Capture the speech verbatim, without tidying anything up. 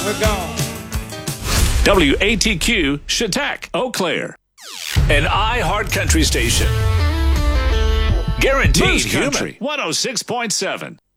ever gone. W A T Q, Chautauqua, Eau Claire. An iHeart Country station. Guaranteed Moose human. Country. one oh six point seven.